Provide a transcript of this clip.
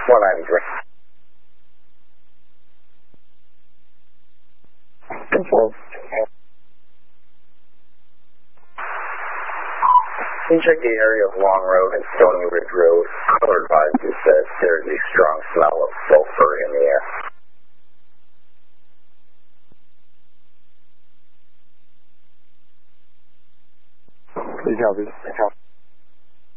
193. Control. Can you check the area of Long Road and Stony Ridge Road? Caller advises that there is a strong smell of sulfur in the air. Please help you.